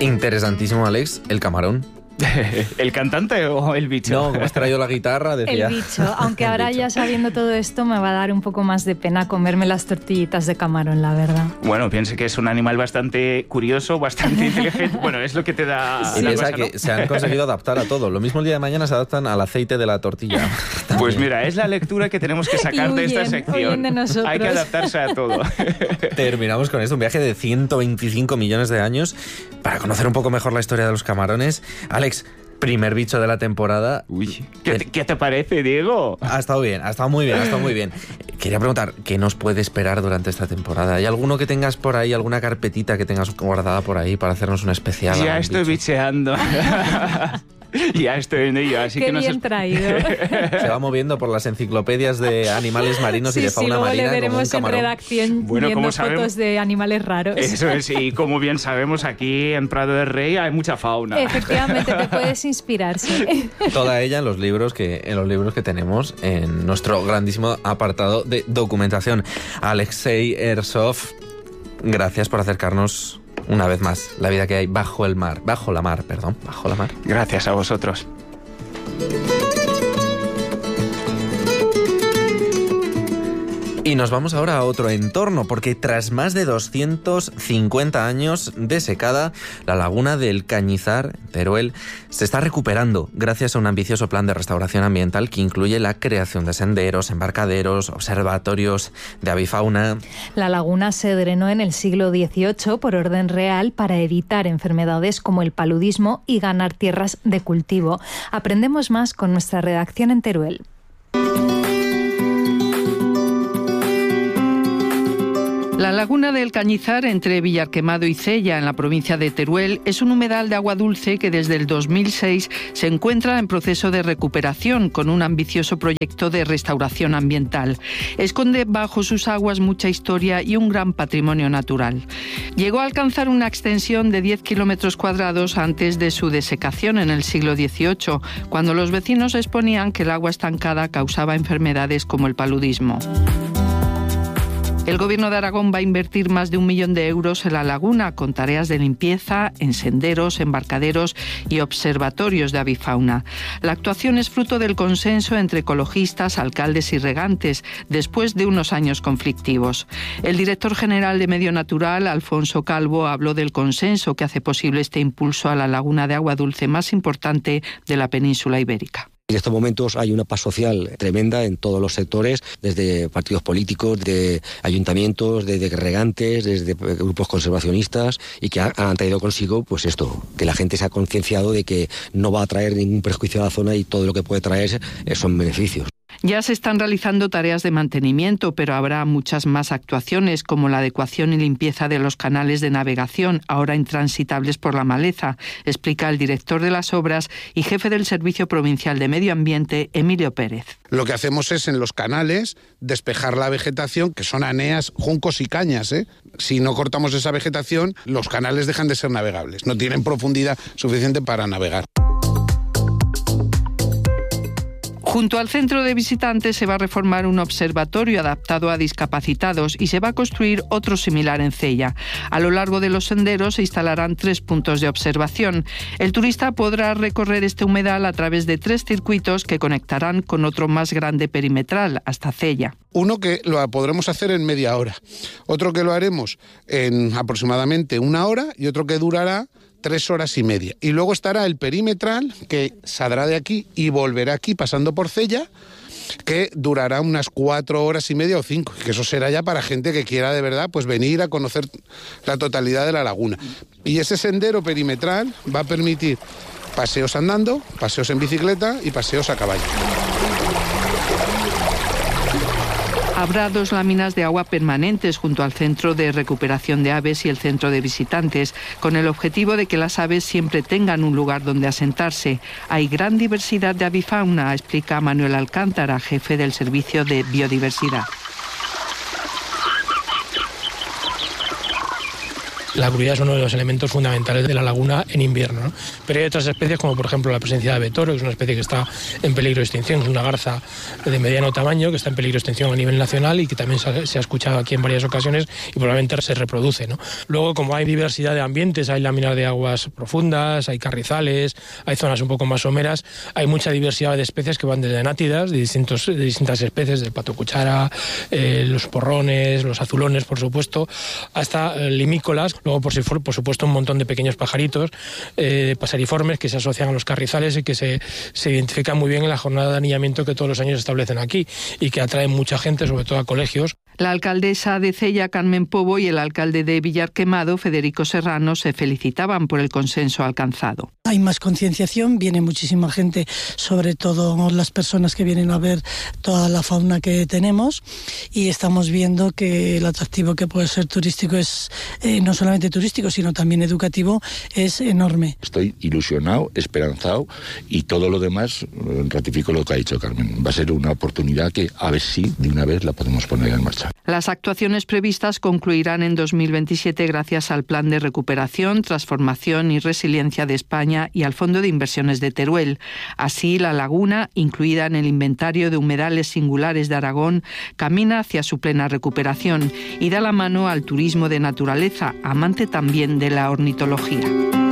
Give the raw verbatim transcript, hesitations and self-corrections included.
Interesantísimo, Alex, el camarón. ¿El cantante o el bicho? No, como has traído la guitarra, decía... El bicho, aunque ahora ya sabiendo todo esto me va a dar un poco más de pena comerme las tortillitas de camarón, la verdad. Bueno, piense que es un animal bastante curioso, bastante inteligente. Bueno, es lo que te da... Sí, la piensa cosa, ¿no? que se han conseguido adaptar a todo. Lo mismo el día de mañana se adaptan al aceite de la tortilla. Pues mira, es la lectura que tenemos que sacar Y de esta huyen, sección. huyen de nosotros. Hay que adaptarse a todo. Terminamos con esto, un viaje de ciento veinticinco millones de años para conocer un poco mejor la historia de los camarones. Alex, primer bicho de la temporada. Uy, ¿qué te, ¿qué te parece, Diego? Ha estado bien, ha estado muy bien, ha estado muy bien. Quería preguntar, ¿qué nos puede esperar durante esta temporada? ¿Hay alguno que tengas por ahí, alguna carpetita que tengas guardada por ahí para hacernos un especial? Ya estoy bicho? bicheando. Ya estoy en ello, así Qué que no bien sé... traído. Se va moviendo por las enciclopedias de animales marinos Sí, y de sí, fauna luego marina le como un veremos en camarón. redacción Bueno, viendo como fotos sabemos- de animales raros. Eso es, y como bien sabemos, aquí en Prado del Rey hay mucha fauna. Efectivamente, te puedes inspirar, sí. Toda ella en los libros que en los libros que tenemos en nuestro grandísimo apartado de documentación. Alexei Ersov, gracias por acercarnos una vez más la vida que hay bajo el mar, bajo la mar, perdón, bajo la mar. Gracias a vosotros. Y nos vamos ahora a otro entorno, porque tras más de doscientos cincuenta años de secada, la laguna del Cañizar, Teruel, se está recuperando gracias a un ambicioso plan de restauración ambiental que incluye la creación de senderos, embarcaderos, observatorios de avifauna. La laguna se drenó en el siglo dieciocho por orden real para evitar enfermedades como el paludismo y ganar tierras de cultivo. Aprendemos más con nuestra redacción en Teruel. La laguna del Cañizar, entre Villarquemado y Cella, en la provincia de Teruel, es un humedal de agua dulce que desde el dos mil seis se encuentra en proceso de recuperación con un ambicioso proyecto de restauración ambiental. Esconde bajo sus aguas mucha historia y un gran patrimonio natural. Llegó a alcanzar una extensión de diez kilómetros cuadrados antes de su desecación en el siglo dieciocho, cuando los vecinos exponían que el agua estancada causaba enfermedades como el paludismo. El Gobierno de Aragón va a invertir más de un millón de euros en la laguna con tareas de limpieza en senderos, embarcaderos y observatorios de avifauna. La actuación es fruto del consenso entre ecologistas, alcaldes y regantes después de unos años conflictivos. El director general de Medio Natural, Alfonso Calvo, habló del consenso que hace posible este impulso a la laguna de agua dulce más importante de la península ibérica. En estos momentos hay una paz social tremenda en todos los sectores, desde partidos políticos, de ayuntamientos, desde regantes, desde grupos conservacionistas, y que han traído consigo pues esto, que la gente se ha concienciado de que no va a traer ningún perjuicio a la zona y todo lo que puede traer son beneficios. Ya se están realizando tareas de mantenimiento, pero habrá muchas más actuaciones, como la adecuación y limpieza de los canales de navegación, ahora intransitables por la maleza, explica el director de las obras y jefe del Servicio Provincial de Medio Ambiente, Emilio Pérez. Lo que hacemos es en los canales despejar la vegetación, que son aneas, juncos y cañas, ¿eh? Si no cortamos esa vegetación, los canales dejan de ser navegables, no tienen profundidad suficiente para navegar. Junto al centro de visitantes se va a reformar un observatorio adaptado a discapacitados y se va a construir otro similar en Cella. A lo largo de los senderos se instalarán tres puntos de observación. El turista podrá recorrer este humedal a través de tres circuitos que conectarán con otro más grande perimetral hasta Cella. Uno que lo podremos hacer en media hora, otro que lo haremos en aproximadamente una hora y otro que durará tres horas y media. Y luego estará el perimetral, que saldrá de aquí y volverá aquí pasando por Cella, que durará unas cuatro horas y media o cinco, que eso será ya para gente que quiera de verdad pues venir a conocer la totalidad de la laguna. Y ese sendero perimetral va a permitir paseos andando, paseos en bicicleta y paseos a caballo. Habrá dos láminas de agua permanentes junto al Centro de Recuperación de Aves y el Centro de Visitantes, con el objetivo de que las aves siempre tengan un lugar donde asentarse. Hay gran diversidad de avifauna, explica Manuel Alcántara, jefe del Servicio de Biodiversidad. La crudidad es uno de los elementos fundamentales de la laguna en invierno, ¿no? Pero hay otras especies, como por ejemplo la presencia de abetoro, que es una especie que está en peligro de extinción, es una garza de mediano tamaño que está en peligro de extinción a nivel nacional y que también se ha, se ha escuchado aquí en varias ocasiones y probablemente se reproduce, ¿no? Luego, como hay diversidad de ambientes, hay láminas de aguas profundas, hay carrizales, hay zonas un poco más someras, hay mucha diversidad de especies que van desde nátidas, de, distintos, de distintas especies, del pato cuchara, eh, los porrones, los azulones, por supuesto, hasta eh, limícolas, luego por, si for, por supuesto un montón de pequeños pajaritos, eh, paseriformes que se asocian a los carrizales y que se, se identifican muy bien en la jornada de anillamiento que todos los años se establecen aquí y que atraen mucha gente, sobre todo a colegios. La alcaldesa de Cella, Carmen Pobo, y el alcalde de Villarquemado, Federico Serrano, se felicitaban por el consenso alcanzado. Hay más concienciación, viene muchísima gente, sobre todo las personas que vienen a ver toda la fauna que tenemos, y estamos viendo que el atractivo que puede ser turístico es eh, no solamente turístico, sino también educativo, es enorme. Estoy ilusionado, esperanzado, y todo lo demás ratifico lo que ha dicho Carmen. Va a ser una oportunidad que a ver si de una vez la podemos poner en marcha. Las actuaciones previstas concluirán en dos mil veintisiete gracias al Plan de Recuperación, Transformación y Resiliencia de España y al Fondo de Inversiones de Teruel. Así, la laguna, incluida en el inventario de humedales singulares de Aragón, camina hacia su plena recuperación y da la mano al turismo de naturaleza, amante también de la ornitología.